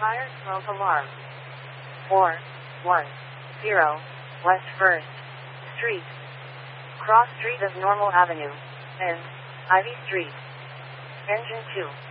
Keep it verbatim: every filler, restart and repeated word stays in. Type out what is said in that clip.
Fire smoke alarm. four one zero West first Street. Cross Street of Normal Avenue. And Ivy Street. Engine two.